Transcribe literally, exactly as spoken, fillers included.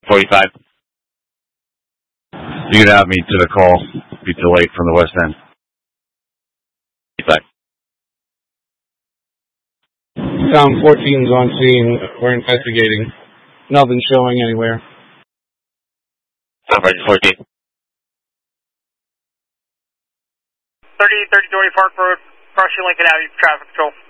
forty-five. You can have me to the call. Be delayed from the west end. forty-five. Town fourteen's on scene. We're investigating. Nothing showing anywhere. Number fourteen. thirty, thirty, Dory Park Road, crossing Lincoln Avenue, traffic control.